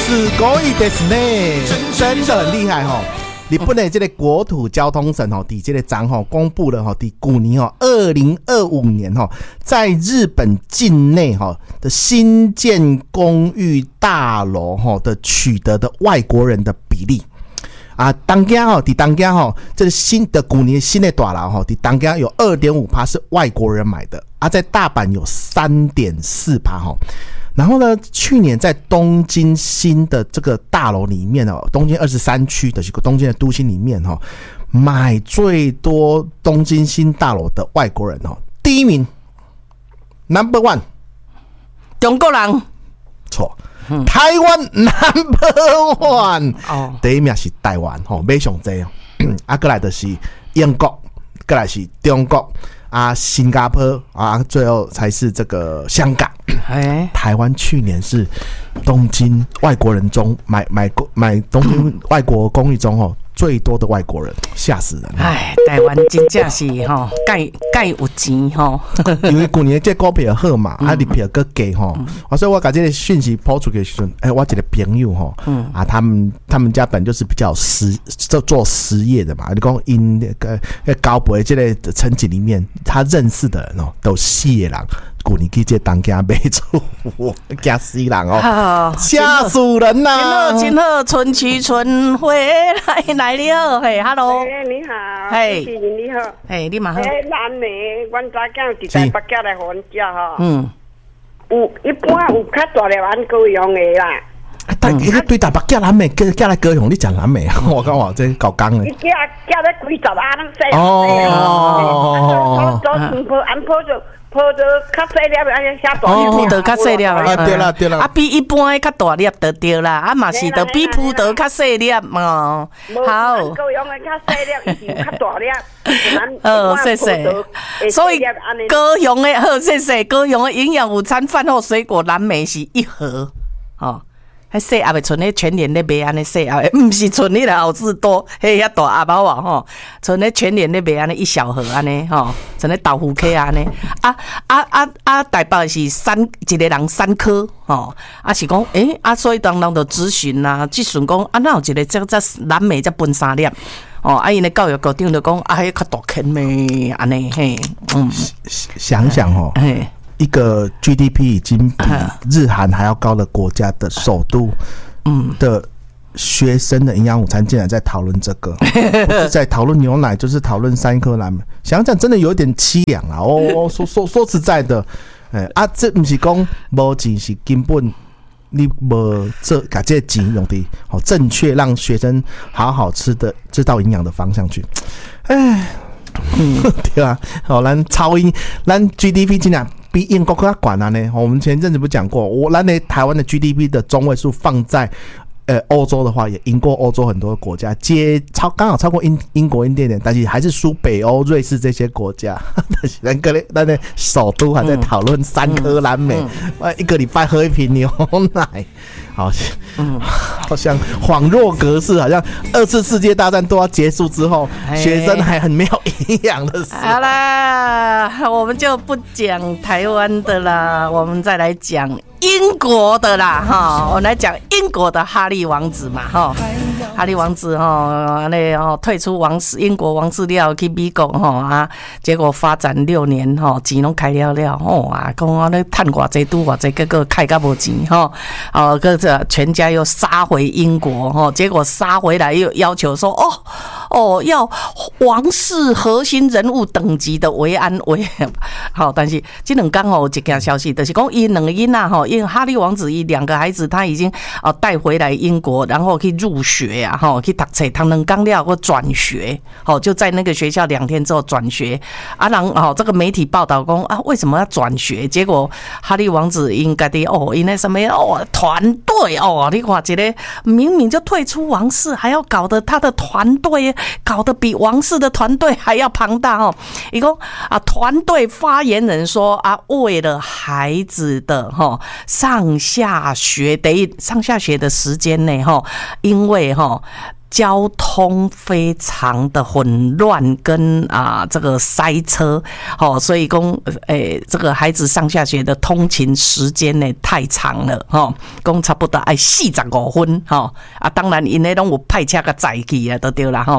すごいですね，真的很厉害哈。日本的这个国土交通省吼，伫这个章吼公布了吼，伫去年吼2025年吼，在日本境内吼的新建公寓大楼吼的取得的外国人的比例。啊，当家吼，伫当家吼，这个新的去年新的大楼吼，伫当家有 2.5% 是外国人买的，啊，在大阪有 3.4% 吼。然后呢，去年在东京新的这个大楼里面哦，东京23区的东京的都心里面哦，买最多东京新大楼的外国人哦，第一名 ，Number One， 中国人， 错。台湾 Number One， 第一名是台湾吼，买上多哦，啊，过来就是英国，过来是中国啊，新加坡啊，最后才是这个香港。台湾去年是东京外国人中买东京外国公寓中哦最多的外国人，吓死人！ 台湾真正是吼，介有钱吼， 因为去年这股票好嘛，啊，你票搁低吼，所以我把这个讯息抛出去的时候，我一个朋友吼，啊，他们家本就是比较做实业的嘛，你讲因那个高博这个层级里面，他认识的人哦，都4个人。去年去这当家买厝，惊死人哦，吓死人呐！ 真好，春去春回来了，嘿 ，Hello， 你好， 嘿， 你好， 嘿，你嘛好。 咱呢，阮早囝伫台北寄来互阮食吼，有一般有较大粒咱高雄的啦。 但对台北寄南美，寄来高雄，你讲南美，我讲哇，这搞刚的。 伊寄来几十啊，拢细哦。 做全部安坡就。坡得较细粒，安尼写大粒。 铺得较细粒啊， 对啦对啦。 啊，比一般的较大粒就对啦，啊嘛是得比铺得较细粒哦。好。 高雄的较细粒，伊是较大粒。谢谢。所以高雄的好，谢谢。高雄的营养午餐饭后水果蓝莓是1盒，哦。迄细盒的剩咧全联咧卖安尼细盒的，毋是剩迄个好事多，迄遐大阿包啊吼，剩咧全联咧卖安尼1小盒安尼吼，剩咧豆腐客安尼。台北是一个人3颗吼，是讲所以当人就咨询啦，咨询讲哪有一个这蓝莓才分3粒。因的教育局长就讲迄较大坑咩安尼嘿， 想想哦。一个 GDP 已经比日韩还要高的国家的首都，的学生的营养午餐竟然在讨论这个，不是在讨论牛奶，就是讨论3颗蓝莓。想想真的有点凄凉啊！说实在的，这不是讲没钱，是根本你没把这钱用的好正确，让学生好好吃的知道营养的方向去。对啊，好，咱超英，咱 GDP 竟然比英国更加管了呢。我们前阵子不讲过，咱的台湾的 GDP 的中位数放在欧洲的话，也赢过欧洲很多国家，刚好超过英国一点点，但是还是输北欧、瑞士这些国家。但是咱的首都还在讨论3颗蓝莓，一个礼拜喝1瓶牛奶，好像恍若隔世，好像2次世界大战都要结束之后，学生还很没有营养的时候。 好啦，我们就不讲台湾的啦，我们再来讲英国的啦哈，我们来讲英国的哈利王子嘛哈，哈利王子退出英国王室了去美国结果发展6年钱拢开了讲咧趁偌济拄偌济，结果开到无钱个这全家又杀回英国结果杀回来又要求说要王室核心人物等级的维安委好，但是这2天有一件消息，就是讲伊2个囡仔因为哈利王子伊2个孩子他已经带回来英国，然后去入学去读册，读2天了或转学就在那个学校2天之后转学这个媒体报道讲为什么要转学？结果哈利王子因家己因那什么团队你看这个明明就退出王室，还要搞得他的团队搞得比王室的团队还要庞大伊讲团队发言人说为了孩子的上下学的时间内因为交通非常的混乱跟这个塞车，所以讲这个孩子上下学的通勤时间呢太长了，讲差不多要45分，当然因为拢有派车个载去啊，就对啦，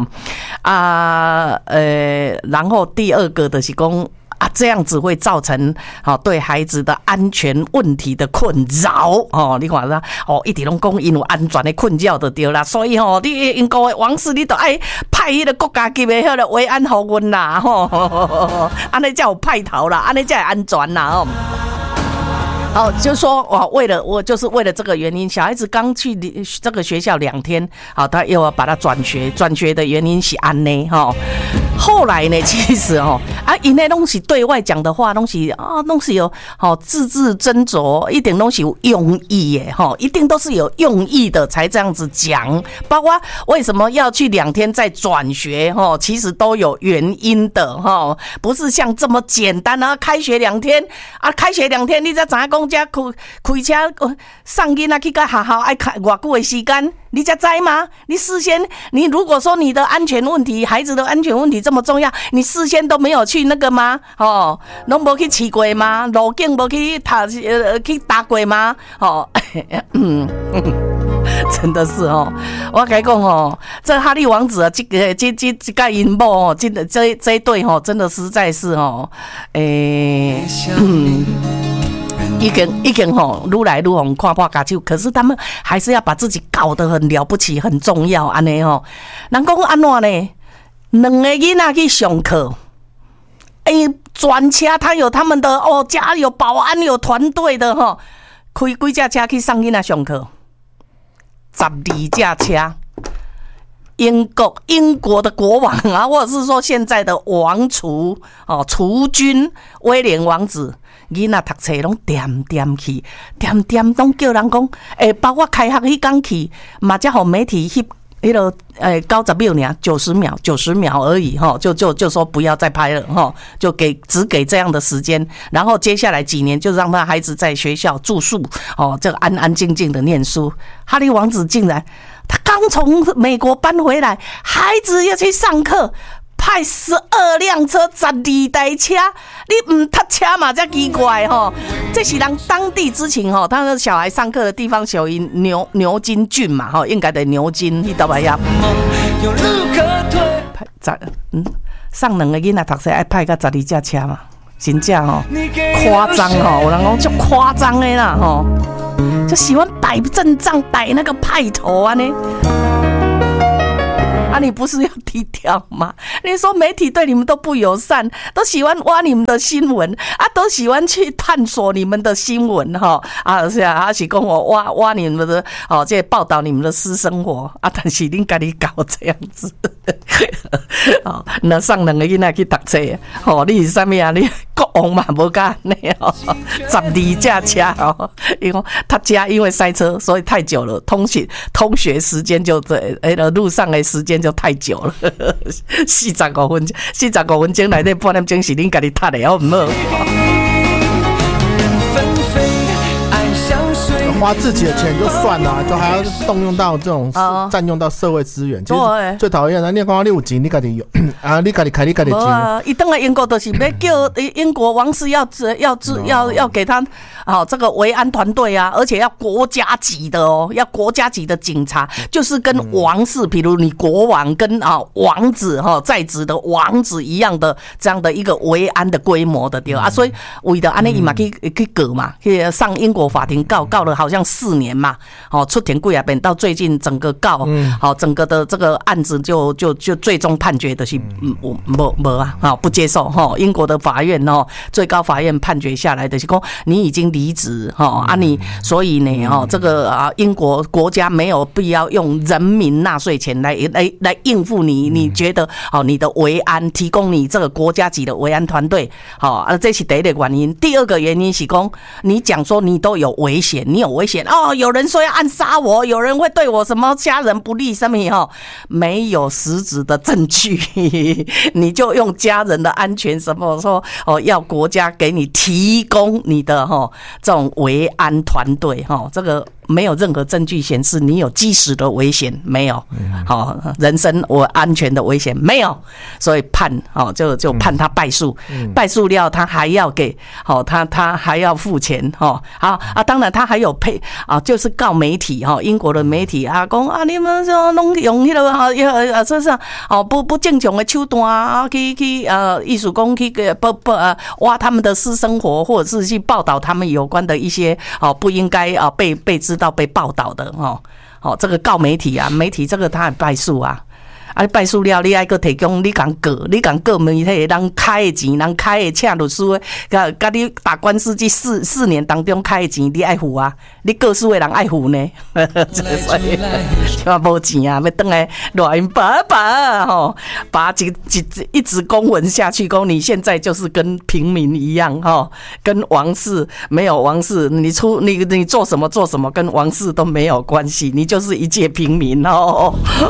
然后第二个就是讲。这样子会造成对孩子的安全问题的困扰你看啦一直拢讲因有安全的困扰就对啦，所以你英国的王室你都爱派迄个国家级的迄个维安护阮啦安尼才有派头啦，安尼才会安全啦就是说为了这个原因，小孩子刚去这个学校2天，他又要把他转学的原因是安内后来呢，其实因为东西对外讲的话，东西有字字斟酌，一定东西有用意耶一定都是有用意的才这样子讲。包括为什么要去2天再转学其实都有原因的不是像这么简单开学2天开学2天你才知影讲这开车送囡仔去到学校爱开偌久的时间。你才知吗？你事先，你如果说你的安全问题，孩子的安全问题这么重要，你事先都没有去那个吗？拢没去试过吗？路径没去去搭过吗？真的是我跟你讲这哈利王子这个因某这一对真的实在是已经愈来愈红看破家手，可是他们还是要把自己搞得很了不起、很重要安尼人讲安怎呢？2个囡仔去上课，专车他有他们的家有保安有团队的开几架车去送囡仔上课，12架车。英国的国王或者是说现在的王储储君威廉王子，囡仔读册拢点去，点拢叫人讲，包括开学迄天去，嘛才互媒体迄个90秒呢，90秒而已就说不要再拍了就只给这样的时间，然后接下来几年就让他孩子在学校住宿这个安安静静的念书。哈利王子竟然他刚从美国搬回来，孩子要去上课，派12辆车，12台车，你唔搭车嘛才奇怪这是人当地之情他的小孩上课的地方属于牛津郡嘛应该的牛津迄搭位啊。上2个囡仔读册爱派到12架车嘛，真正夸张有人讲足夸张的啦就喜欢摆阵仗摆那个派头啊呢。你不是要低调吗？你说媒体对你们都不友善，都喜欢挖你们的新闻都喜欢去探索你们的新闻是是跟我挖你们的这报道你们的私生活但是你自己搞这样子那上2个囡仔去读册你是什么你国王嘛无敢呢12架车因为他家因为塞车所以太久了，通学时间就路上的时间就太久了45分钟内底半点钟是恁家己读的好唔好花自己的钱就算了，就还要动用到这种占用到社会资源，其实最讨厌的。你讲你有钱，你自己用你自己开你自己钱。 一回来英国就是要叫英国王室要给他这个维安团队而且要国家级的要国家级的警察，就是跟王室，比如你国王跟王子在职的王子一样的这样的一个维安的规模的对所以为了安尼伊嘛去告嘛，去上英国法庭告了好像4年嘛，出庭几啊遍，到最近整个整个的这个案子就最终判决的是不接受英国的法院最高法院判决下来的是说你已经离职你所以呢这个英国国家没有必要用人民纳税钱来应付你觉得你的维安提供你这个国家级的维安团队这是第一个原因。第二个原因是说你讲说你都有危险，你有危险有人说要暗杀我，有人会对我什么家人不利什么没有实质的证据你就用家人的安全什么说要国家给你提供你的这种维安团队这个没有任何证据显示你有基石的危险，没有，好，人身我安全的危险没有，所以判就判他败诉，败诉了他还要给他还要付钱当然他还有就是告媒体英国的媒体讲你们说拢用迄个这是不正常的手段去艺术工去挖他们的私生活，或者是去报道他们有关的一些不应该被知道被报道的这个告媒体媒体这个他也败诉败诉了，你还搁提供你讲告媒体人开的钱，人开的请律师甲你打官司这4年当中开的钱，你爱付你告诉的人爱付呢，所以就无钱要回来乱爸把一直公文下去，讲你现在就是跟平民一样跟王室没有王室，你做什么跟王室都没有关系，你就是一介平民